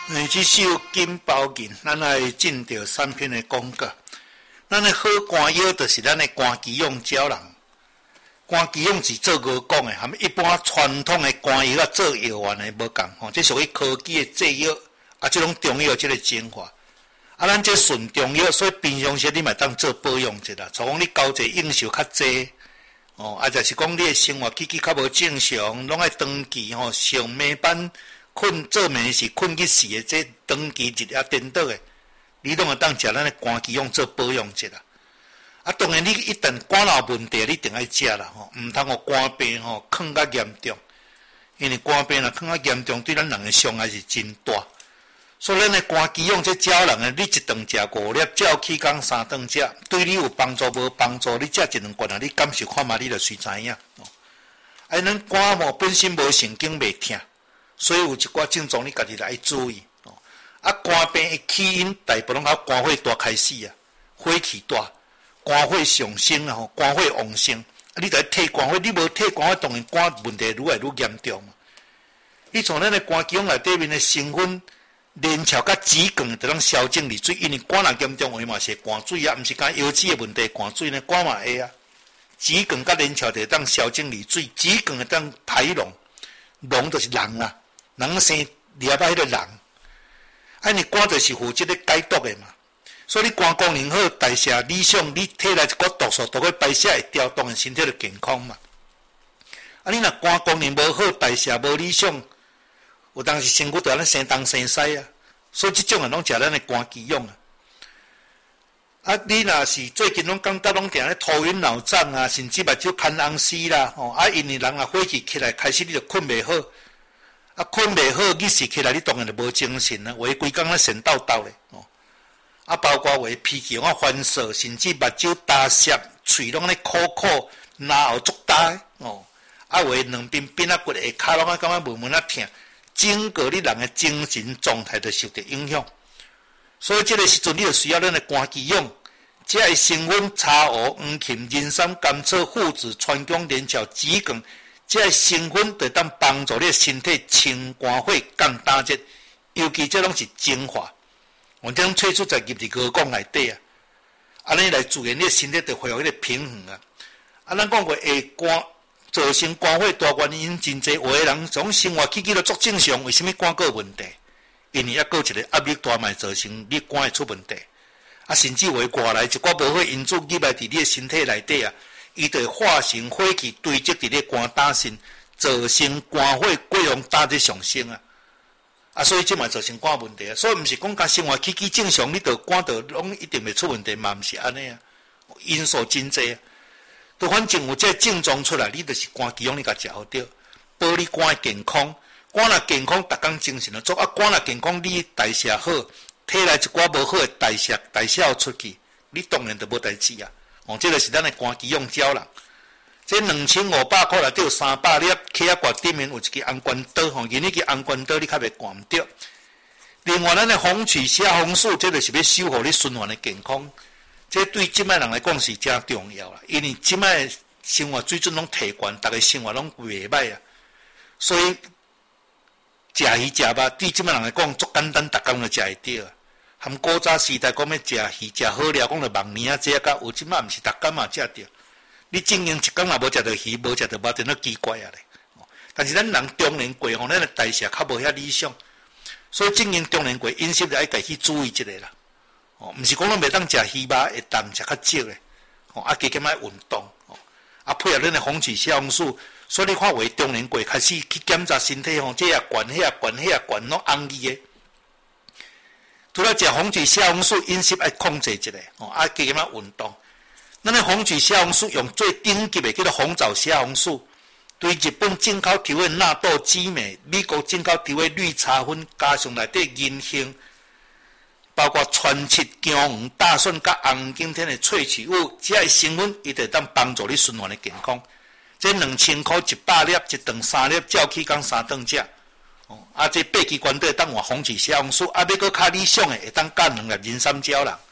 这首金包银，咱来进到产品的广告。咱的好肝药就是咱的肝肌用胶囊。肝肌用是做药讲的，含一般传统的肝药啊做药丸的无共吼，这属于科技的制药啊，这种中药这个精华。啊，咱这纯中药，所以平常时你嘛当做保养一下，除讲你交际应酬较济，哦，啊，就是讲你的生活起较无正常，拢爱长期吼上暝班困做暝时困去死的，这长期日夜颠倒的，你拢会当食咱的肝肌用做保养一下。啊，当然你一旦肝有问题，你一定爱食啦吼，毋通互肝病吼囥较严重，因为肝病若囥较严重，对咱人的伤害是真大。所以咱的肝肌用这胶囊呢，你一顿食5粒，照起工3顿食，对你有帮助无帮助？你食一两罐啊，你感受看嘛，你就随知影。啊，咱肝毛本身无神经袂痛，所以有一寡症状你家己来注意。啊，肝病的起因大部分拢靠肝火大开始啊，火气大，肝火上升啊，肝火旺盛，啊，你得退肝火，你无退肝火，当然肝问题愈来愈严重嘛。你从咱的肝肌用内底面的成分。连翘甲止降就当消肿利水，因为肝若严重话嘛是肝水啊，毋是讲腰子的问题，肝水呢肝嘛会啊。止降甲连翘就当消肿利水，止降会当排脓，脓就是人啊，人生裂啊迄个人。啊，你肝就是负责咧解毒的嘛，所以你肝功能好，代谢理想，你体内一寡毒素都会排泄会掉，当然身体就健康嘛。啊，你若肝功能无好，代谢无理想。有当时身躯就安尼生东生西啊，所以即种人拢食咱的肝肌用啊。啊，你若是最近拢感觉拢定咧头晕脑胀啊，甚至目睭看红丝啦，吼啊，因为人啊火气起来，开始你就困袂好，啊困袂好，日时起来你当然就无精神啊，为规工咧神叨叨咧，哦，啊包括为脾气啊烦躁，甚至目睭干涩，喙拢咧苦苦，牙后足大哦，啊为两边边啊骨下骹拢啊感觉闷闷啊痛。整个你人的精神状态就受到影响，所以这个时阵你就需要咱的肝肌用，这个成分茶胡、黄芩、人参、甘草、附子、川芎、连翘、止降，这个成分就当帮助你的身体清肝火、降胆汁，尤其这拢是精华，我这种萃取在入伫膏肓内底啊，安尼来自然你的身体就恢复迄个平衡啊。啊，咱讲过下肝。造成肝火大原因真济，有的人从生活起居都足正常，为什么肝有问题？因为还有一个压力大，嘛造成你肝会出问题。啊，甚至为外来一寡无好因子入来伫你的身体内底啊，伊就会化成火气堆积伫你肝胆肾，造成肝火过量胆汁上升啊。啊，所以这嘛造成肝问题啊。所以毋是讲甲生活起居正常，你就肝就拢一定袂出问题嘛，毋是安尼啊。因素真济啊。都反正有这个症状出来，你就是肝肌用，你甲食好着，保你肝的健康。肝若健康，逐工精神就足。啊，肝若健康，你代谢好，体内一寡无好的代谢互出去，你当然就无代志啊。哦，这就是咱的肝肌用胶囊。这2500块内底有300粒，起啊挂顶面有一支红关刀，吼，因为支红关刀你较袂挂唔着。另外，咱的红曲虾红素，这就是要守护你循环的健康。这对即摆人来讲是真重要啦，因为即摆生活水准拢提悬，逐个生活拢袂歹啊，所以食鱼食肉对即摆人来讲足简单，逐工就食会着啊。含古早时代讲要食鱼食好料，讲着望年啊，这甲有即摆毋是逐工嘛食着。你正经一工也无食着鱼，无食着肉，真都奇怪啊咧。但是咱人中年过吼，咱的代谢较无遐理想，所以正经中年过饮食就爱家去注意一下啦。哦，毋是讲咱袂当食鱼肉，会淡食较少咧。哦，啊，加减爱运动，哦，啊，配合咱的红曲虾红素，所以你看为中年过开始去检查身体吼，这也悬，迄也悬，迄也悬，拢红字的。除了食红曲虾红素，饮食爱控制一下，哦，啊，加减爱运动。咱的红曲虾红素用最顶级的叫做红枣虾红素，对日本进口调的纳豆激酶，美国进口调的绿茶粉，加上内底银杏。包括川七、姜黄、大蒜、甲红景天的萃取物，这些成分伊就当帮助你循环的健康。这2000块100粒，一顿3粒，照起工3顿食。哦，啊，这8支关队当换红曲虾红素，啊，要搁较理想的，会当加2粒人参胶囊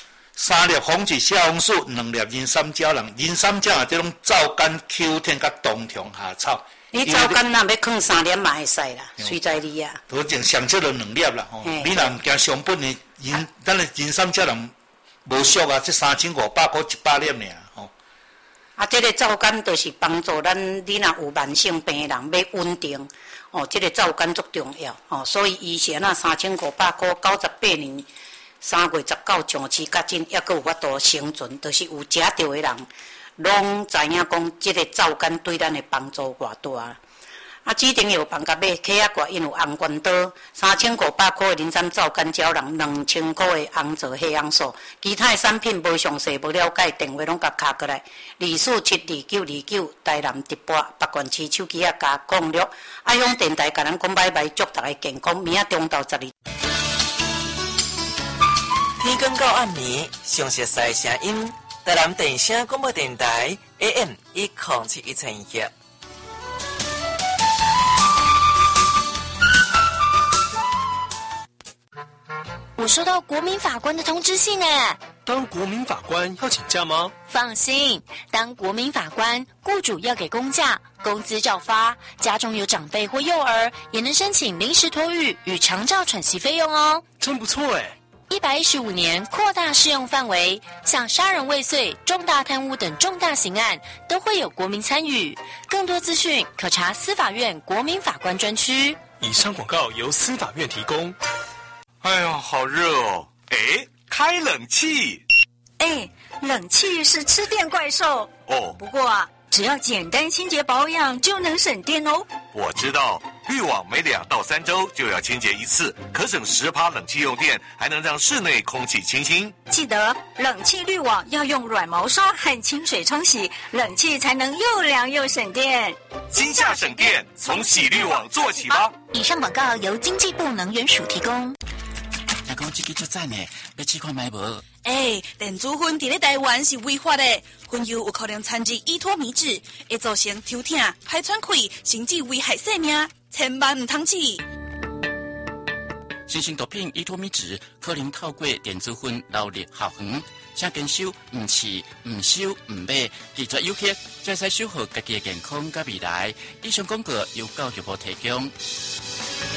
，3粒红曲虾红素，2粒人参胶囊。人参胶囊这种皂苷、Q10 甲冬虫夏草， 你皂苷若要放3粒嘛会使啦，随在你啊。 都种上少就2粒啦，吼。闽南惊成本的咱的人参才人无俗啊，这3500块100粒尔，吼。 啊，这个皂苷就是帮助咱你若有慢性病的人要稳定，哦，这个皂苷足重要，哦，所以以前啊3500块98年3月19上市甲真，还佫有法度生存，就是有食到的人。拢知影讲，即个皂苷对咱的帮助偌大。啊，指定药房甲买，客仔挂因有红关刀，3500块的人参皂苷胶囊，2000块的红枣黑红素，其他的产品无详细无了解，电话拢甲敲过来，24722929台南直播北关市手机加攻略，爱用电台甲咱讲拜拜，祝大家健康，明仔中昼12。 天光到暗暝，详细赛声音。台南电声广播电台 AM 107.1。 我收到国民法官的通知信呢。 当国民法官要请假吗？ 放心，当国民法官，雇主要给公假，工资照发，家中有长辈或幼儿，也能申请临时托育与长照喘息费用哦。 真不错哎 ！115年扩大适用范围，像杀人未遂、重大贪污等重大刑案都会有国民参与。更多资讯可查司法院国民法官专区。 以上广告由司法院提供。 哎呦，好热哦！哎，开冷气。 哎，冷气是吃电怪兽哦。 不过啊，只要简单清洁保养就能省电哦。 我知道，滤网每2到3周就要清洁一次，可省10%冷气用电，还能让室内空气清新。 记得冷气滤网要用软毛刷和清水冲洗，冷气才能又凉又省电。 今夏省电，从洗滤网做起吧。 以上广告由经济部能源署提供。 听讲这个足赞的，要试看卖无？ 电子烟伫咧台湾是违法的，烟油有可能掺入依托米脂，会造成抽痛、排喘气，甚至危害生命，千万唔通试。 新型毒品依托米脂可能透过电子烟流入校园，请坚守唔试、唔收、唔买，拒绝有害，才使守护家己的健康甲未来。以上广告由教育部提供。